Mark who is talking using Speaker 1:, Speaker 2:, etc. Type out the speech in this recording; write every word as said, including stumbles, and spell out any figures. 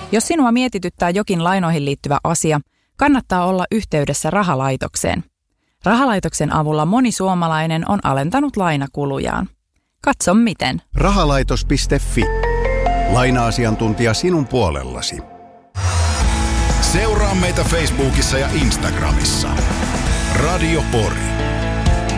Speaker 1: Jos sinua mietityttää jokin lainoihin liittyvä asia, kannattaa olla yhteydessä rahalaitokseen. Rahalaitoksen avulla moni suomalainen on alentanut lainakulujaan. Katso miten.
Speaker 2: Rahalaitos piste fi. Laina-asiantuntija sinun puolellasi.
Speaker 3: Seuraa meitä Facebookissa ja Instagramissa. Radio Pori.